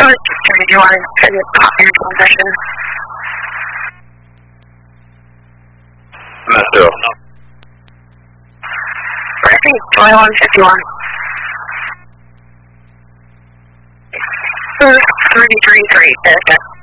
was just trying to do on a coffee session. Master. Ready, 2151. 333,